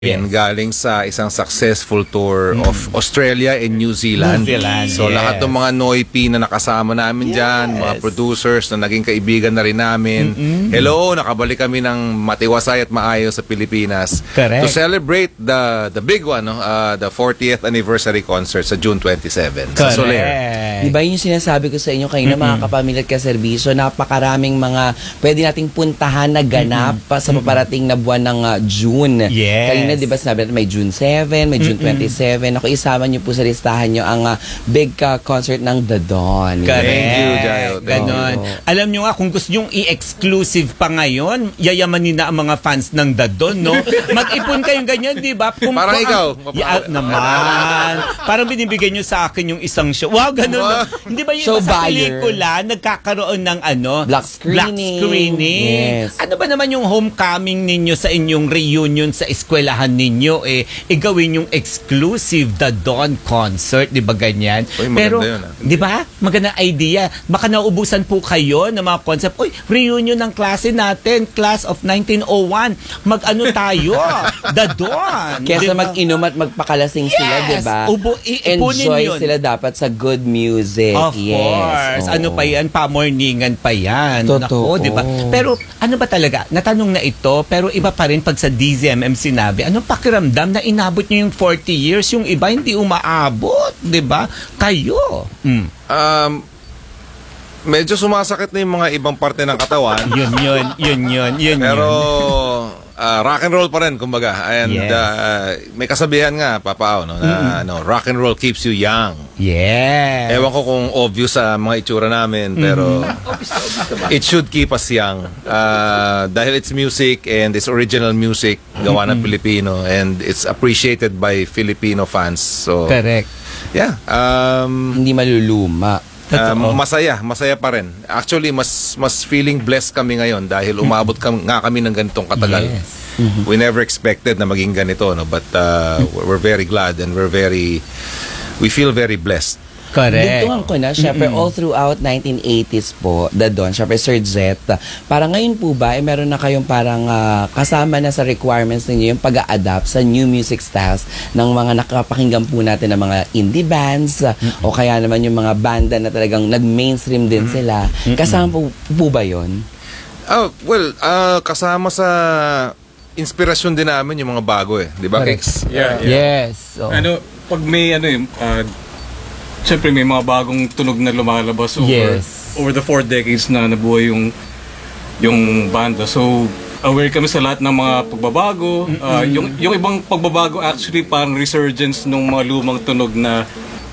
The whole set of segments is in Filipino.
Galing sa isang successful tour of Australia and New Zealand. So lahat ng mga Noipi na nakasama namin dyan, mga producers na naging kaibigan na rin namin. Hello, nakabalik kami ng matiwasay at maayos sa Pilipinas. Correct. To celebrate the big one, the 40th anniversary concert sa June 27 sa Soler. Di ba yung sinasabi ko sa inyo kanina, mga kapamilya at kaserbisyo, napakaraming mga pwede nating puntahan na ganap pa sa paparating na buwan ng June. Yes. Kanina, di ba sinabi natin may June 7, may June 27. Ako, isama nyo po sa listahan nyo ang big concert ng The Dawn. Correct. Thank you, Jayo. Ganon. Alam nyo nga, kung gusto nyong i-exclusive pa ngayon, yayamanin na ang mga fans ng The Dawn, no? Mag-ipon kayong ganyan, di ba? Parang ikaw. Naman. Parang binibigay nyo sa akin yung isang show. Wow, ganon. Wow. Hindi ba yung Show sa buyer. pelikula, nagkakaroon ng Black screening. Yes. Ano ba naman yung homecoming ninyo sa inyong reunion sa eskwelahan ninyo? Gawin yung exclusive The Dawn concert, di ba ganyan? Uy, maganda Pero, yun, di ba? Magandang idea. Baka naubusan po kayo ng mga concept. Uy, reunion ng klase natin, class of 1901. Mag-ano tayo? The Dawn. Kesa Di ba? mag-inom at magpakalasing sila, di ba? Ipunin Enjoy yun. sila dapat sa good music. Of Yes. course. Oo. Ano pa yan? Pamorningan pa yan. Totoo. Nako, di ba? Pero ano ba talaga? Natanong na ito, pero iba pa rin pag sa DZMM sinabi, anong pakiramdam na inabot nyo yung 40 years, yung iba hindi umaabot, di ba? Kayo. Medyo sumasakit na yung mga ibang parte ng katawan. Yun. Pero rock and roll pa rin, kumbaga. And Yes. may kasabihan nga, Papao, no, na rock and roll keeps you young. Yeah. Ewan ko kung obvious sa mga itsura namin, pero it should keep us young. Dahil it's music and it's original music, gawa ng Pilipino, and it's appreciated by Filipino fans. So, Correct. yeah. Hindi maluluma. Masaya pa rin. Actually, mas feeling blessed kami ngayon dahil umabot nga kami ng ganitong katagal. Yes. We never expected na maging ganito, no? But we're very glad and we feel very blessed. Correct. Dugtungan ko na, syempre, all throughout 1980s po, The Dawn, syempre, Sir Jet, parang ngayon po ba, meron na kayong parang kasama na sa requirements ninyo yung pag-a-adapt sa new music styles ng mga nakapakinggan po natin ng mga indie bands, o kaya naman yung mga banda na talagang nag-mainstream din sila. Kasama po ba yun? Well, kasama sa inspirasyon din namin yung mga bago di ba, Kix? Yeah. Yes. So, Pag may siyempre may mga bagong tunog na lumalabas over the 4 decades na nabuhay yung banda. So, aware kami sa lahat ng mga pagbabago. Yung ibang pagbabago actually parang resurgence ng mga lumang tunog na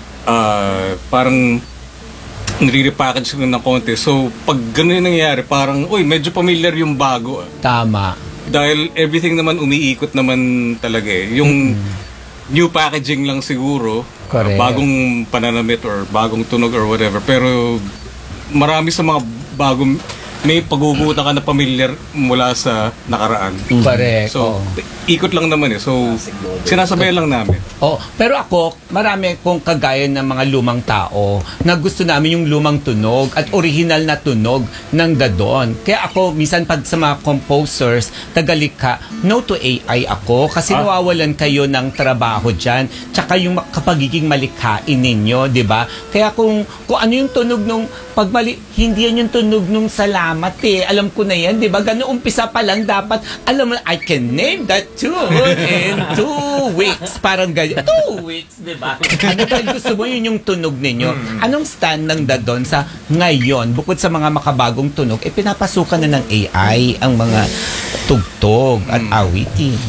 parang nire-repackage lang ng konti. So, pag ganun yung nangyayari, parang, medyo familiar yung bago. tama. Dahil everything naman umiikot naman talaga Yung new packaging lang siguro. Correct. Bagong pananamit or bagong tunog or whatever. Pero marami sa mga bagong may pagugutan ka na familiar mula sa nakaraan. Correct. So, ikot lang naman So, sinasabay lang namin. Pero ako, marami kong kagaya ng mga lumang tao na gusto namin yung lumang tunog at original na tunog ng The Dawn. Kaya ako, minsan pag sa mga composers, tagalikha, no to AI ako kasi nawawalan kayo ng trabaho dyan. Tsaka yung kapagiging malikhain ninyo, di ba? Kaya kung ano yung tunog nung hindi yan yung tunog nung salamat Alam ko na yan, di ba? Ganun umpisa pa lang dapat, alam mo, I can name that tune in 2 weeks. Parang ganyan. 2 weeks, di ba? Ano ba gusto mo yun yung tunog ninyo? Anong stand ng The Dawn sa ngayon? Bukod sa mga makabagong tunog, pinapasukan na ng AI ang mga tugtog at awitin.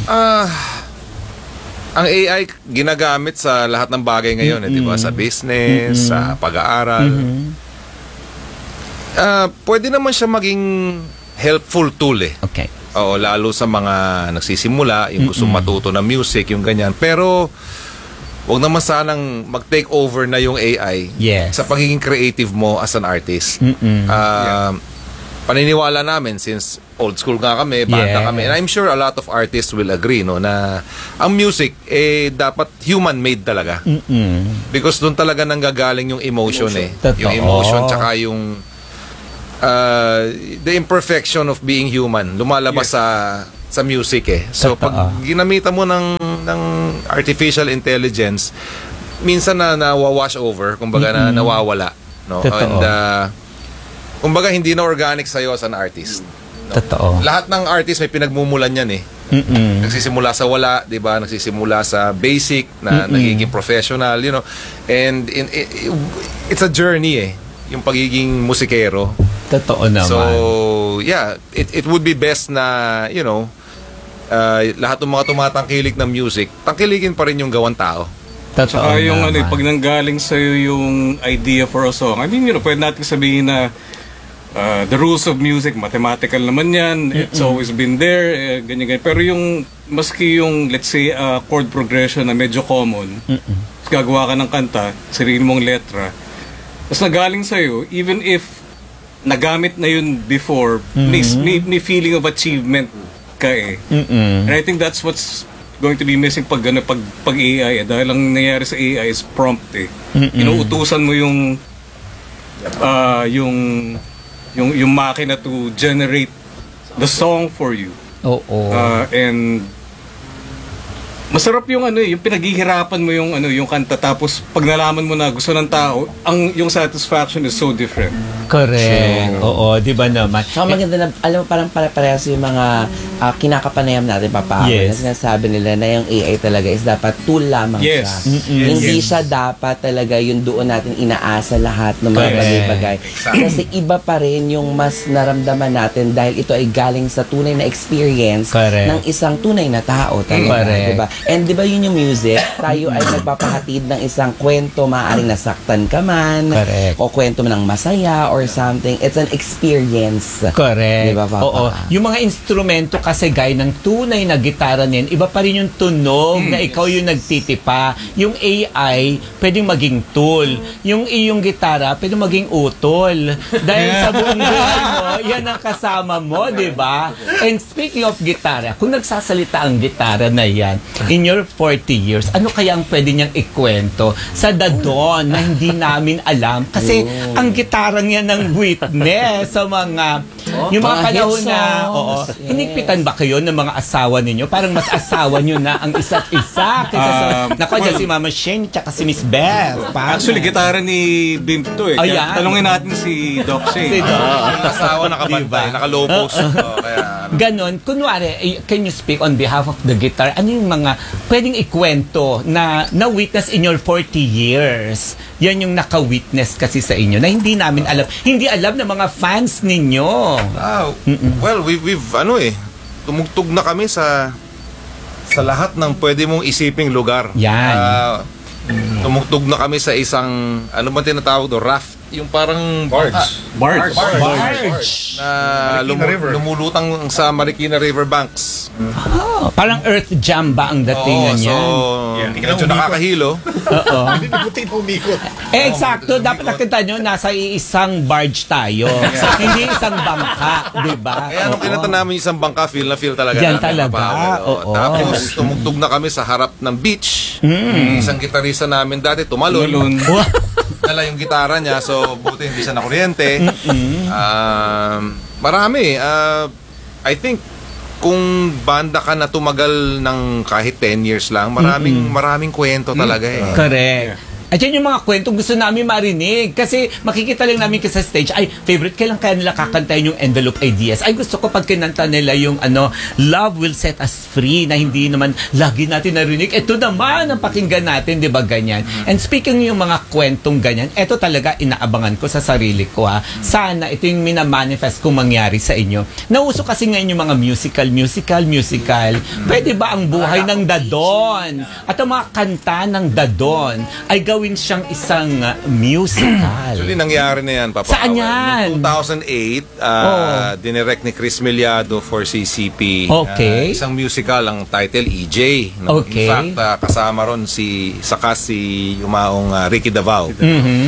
Ang AI ginagamit sa lahat ng bagay ngayon, di ba? Sa business, sa pag-aaral. Pwede naman siya maging helpful tool Okay. Oo, lalo sa mga nagsisimula, yung gusto matuto ng music, yung ganyan. Pero wag naman sanang mag-take over na yung AI Yes. sa pagiging creative mo as an artist. Paniniwala namin, since old school nga kami, banda kami, and I'm sure a lot of artists will agree, no, na ang music dapat human-made talaga. Because doon talaga nanggagaling yung emotion. Totoo. Yung emotion tsaka yung the imperfection of being human lumalabas sa sa music eh. So pag ginamitan mo ng artificial intelligence, minsan na nawawash over, kumbaga na nawawala, no? And kumbaga hindi na organic sa'yo as an artist. No? Totoo. Lahat ng artist may pinagmumulan yan eh. Nagsisimula sa wala, 'di ba? Nagsisimula sa basic na nagiging professional, you know. And it's a journey eh, yung pagiging musikero. Totoo naman. So, yeah, it would be best na, you know, lahat ng mga tumatangkilik ng music, tangkiligin pa rin yung gawang tao. Totoo Saka yung naman. pag nanggaling sa'yo yung idea for a song, I mean, pwede natin sabihin na the rules of music, mathematical naman yan, it's always been there, ganyan-ganyan. Pero yung, maski yung, let's say, chord progression na medyo common, gagawa ka ng kanta, sarili mong letra, tapos nagaling sa'yo, even if nagamit na yun before, may feeling of achievement ka eh. And I think that's what's going to be missing pag AI dahil ang nangyayari sa AI is prompt eh. Inuutusan mo yung makina to generate the song for you. And masarap yung yung pinaghihirapan mo yung kanta tapos pag nalaman mo na gusto ng tao, yung satisfaction is so different. Correct. Oo, 'di ba naman? So, maganda na, alam mo, parang pare-parehas yung mga kinakapanayam natin, Papa Aaron, na sinasabi nila na yung AI talaga is dapat tool lamang siya. Hindi siya dapat talaga yung doon natin inaasa lahat ng mga bagay-bagay. Kasi iba pa rin yung mas naramdaman natin dahil ito ay galing sa tunay na experience ng isang tunay na tao talaga. Diba? And diba yun yung music? Tayo ay nagpapahatid ng isang kwento, maaaring nasaktan ka man, o kwento man ng masaya, or something. It's an experience. Correct. Diba, Papa? Oo. Yung mga instrumento kasi gaya ng tunay na gitara niyan, iba pa rin yung tunog na ikaw yung nagtitipa. Yung AI, pwedeng maging tool. Yung iyong gitara, pwedeng maging utol. Dahil sa buong buhay mo, yan ang kasama mo, di ba? And speaking of gitara, kung nagsasalita ang gitara na yan, in your 40 years, ano kaya ang pwede niyang ikwento sa Dadon na hindi namin alam? Kasi ang gitara niya ng witness sa mga yung mga panahon na hinigpitan ba kayo ng mga asawa ninyo? Parang mas asawa nyo na ang isa't isa kaysa sa nako dyan si Mama Shane tsaka si Miss Beth. Actually, gitara ni Bim to eh. Kaya talungin natin si Doc Shane. Si Doc. Asawa nakabantay, naka-low post. Kaya ganon, kunwari, can you speak on behalf of the guitar? Ano yung mga pwedeng ikwento na na-witness in your 40 years? Yan yung naka-witness kasi sa inyo na hindi namin alam. Hindi alam ng mga fans ninyo. Well, we've tumugtog na kami sa lahat ng pwede mong isiping lugar. Yan. Tumugtog na kami sa isang, ano ba tinatawag doon? Raft. Yung parang Barge. Na lumulutang sa Marikina River banks. Parang earth jam ba ang datingan niya? Medyo nakakahilo. Eksakto. Dapat nakita nyo, nasa isang barge tayo. Hindi isang bangka, di ba? Kaya nung kinanta namin yung isang bangka, feel na feel talaga. Yan namin talaga. Tapos tumugtog na kami sa harap ng beach. Isang gitarista namin dati tumalon. Dala yung gitara niya, so buti hindi siya nakuryente. Marami. I think kung banda ka na tumagal ng kahit 10 years lang, maraming kwento talaga eh. Correct. At yan yung mga kwentong gusto namin marinig. Kasi makikita lang namin sa stage, ay, favorite kailan kaya nila kakantayin yung Envelope Ideas. Ay, gusto ko pag kinanta nila yung Love Will Set Us Free, na hindi naman lagi natin narinig. Ito naman ang pakinggan natin, di ba ganyan? And speaking yung mga kwentong ganyan, ito talaga inaabangan ko sa sarili ko ha. Sana ito yung minamanifest kung mangyari sa inyo. Nauso kasi ngayon yung mga musical. Pwede ba ang buhay ng Dadon at ang mga kanta ng Dadon ay gawin siyang isang musical? Actually, nangyari na yan, Papa. Saan yan? Noong 2008, dinirect ni Chris Miliado for CCP. Okay. Isang musical, ang title, EJ. No? Okay. In fact, kasama ron si yumaong Ricky Davao.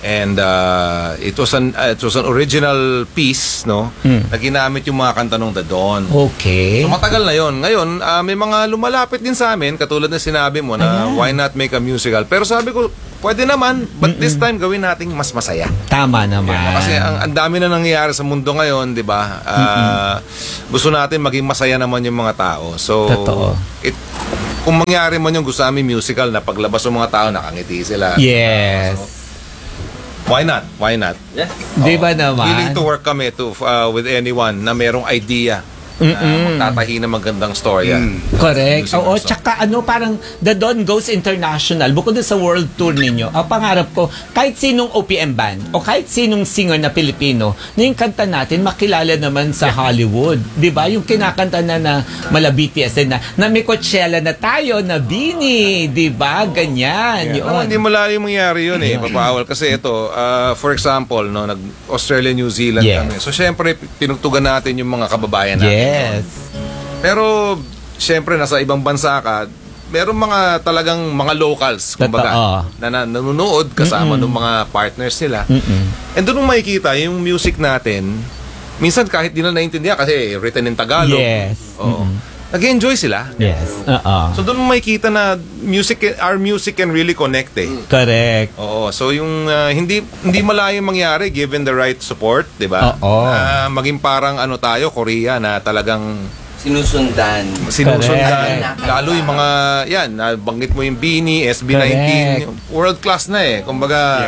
And it was an original piece, no? Na ginamit yung mga kanta ng The Dawn. Okay. So matagal na yon. Ngayon, may mga lumalapit din sa amin, katulad na sinabi mo na why not make a musical. Pero sabi ko, pwede naman, but this time gawin nating mas masaya. Tama naman. Kasi ang dami na nangyayari sa mundo ngayon, di ba? Gusto natin maging masaya naman yung mga tao. So, Totoo. kung mangyari man yung gusto namin musical na paglabas ng mga tao, nakangiti sila. Yes. Why not? Why not? Di ba naman? Willing to work kami with anyone na merong idea na magtatahi na magandang storya. Correct. Using Oo, our song. tsaka parang The Dawn goes international. Bukod dun sa world tour ninyo, ang pangarap ko, kahit sinong OPM band o kahit sinong singer na Pilipino, na yung kanta natin, makilala naman sa Hollywood. Di ba? Yung kinakanta na mala BTS na may Coachella na tayo, na Bini. Di ba? Ganyan. Yun. Hindi malayo mangyari yun Papawal. Kasi ito, for example, no, Australia, New Zealand kami. So, syempre, pinugtugan natin yung mga kababayan natin. Yes. Pero, syempre, nasa ibang bansa ka, meron mga talagang mga locals, kumbaga, na nanonood kasama ng mga partners nila. And doon mo makikita yung music natin, minsan kahit di na naintindihan kasi written in Tagalog. Yes. Oo. Nag-enjoy sila. Yes. So doon mo makikita na our music can really connect Correct. Oo. So yung hindi malayo mangyari given the right support, 'di ba? Oo. Maging parang tayo, Korea na talagang Sinusundan. Correct. Lalo yung mga banggit mo yung Bini, SB19, Correct. world class na kumbaga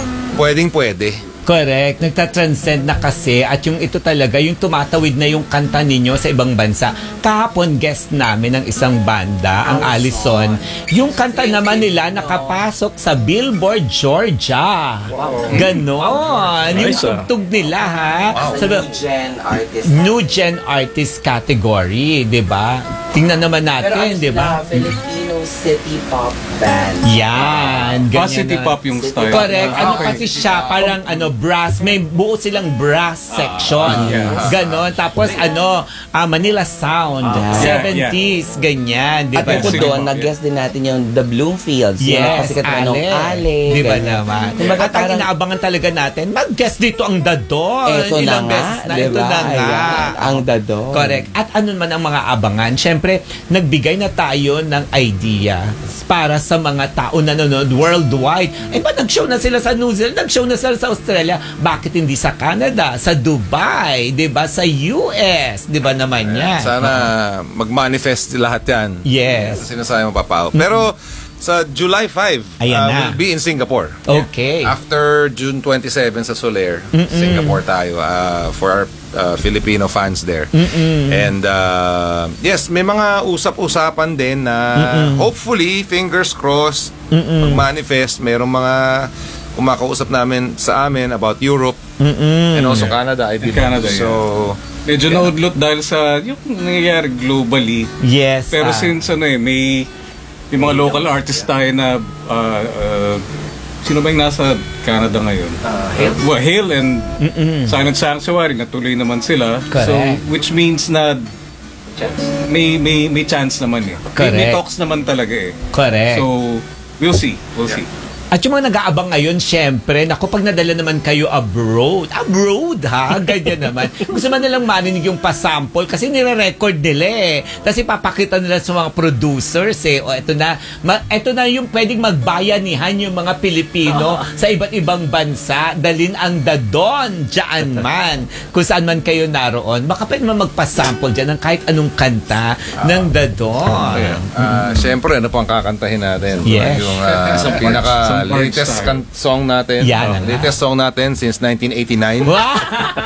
pwede. Correct. Nagtatranscend na kasi at yung ito talaga, yung tumatawid na yung kanta ninyo sa ibang bansa. Kahapon guest namin ng isang banda, ang Allison. Yung kanta naman nila nakapasok sa Billboard Georgia. Ganon. Yung tugtog nila sa New Gen Artist category, 'di ba? Tingnan naman natin, 'di ba? Filipino city pop band. Yan. Ganyan City na. pop yung style. Correct. Kasi siya, parang brass, may buo silang brass section. Ganon. Tapos Manila Sound, 70s, ganyan. Di At ba? bukod doon, nag-guest din natin yung The Bloomfields. Yes, yung Ale. Ale. Di ba ganyan. naman? Kumbaga, At ang inaabangan talaga natin, mag-guest dito ang The Dawn. Ito na Ilang nga. beses na. Diba? Ito na nga. Ayan, ang The Dawn. Correct. At ano man ang mga abangan? Siyempre, nagbigay na tayo ng idea para sa mga tao na nanonood worldwide. Ba, nag-show na sila sa New Zealand, nag-show na sila sa Australia. Bakit hindi sa Canada, sa Dubai, 'di ba, sa US, 'di ba naman yan? Sana mag-manifest lahat yan. Yes. Sinasabi mo, Papao. Pero sa July 5, Ayan na. we'll be in Singapore. Okay. After June 27 sa Soler, Singapore tayo for our Filipino fans there. And yes, may mga usap-usapan din na hopefully, fingers crossed, mag-manifest. Mayroong mga kumakausap namin sa amin about Europe and also Canada, I believe. Canada, so, medyo naudlot dahil sa yung nangyayari globally. Yes. Pero since may mga local artists tayo na sino ba yung nasa Canada ngayon? Hale and Silent Sanctuary, natuloy naman sila. Correct. So which means na may chance naman May Correct. talks naman talaga Correct. So we'll see. At yung mga nag-aabang ngayon, syempre, naku, pag nadala naman kayo abroad, ganyan naman. Gusto man nilang marinig yung pasample kasi nire-record nila Tapos ipapakita nila sa mga producers O eto na yung pwedeng magbayanihan yung mga Pilipino sa iba't ibang bansa. Dalin ang The Dawn dyan man. Kung saan man kayo naroon, baka pwede man magpasample dyan ng kahit anong kanta ng The Dawn. syempre, ano pang kakantahin natin? Yes. Yung pinaka latest song natin. Yan na nga. Latest song natin since 1989. Wow!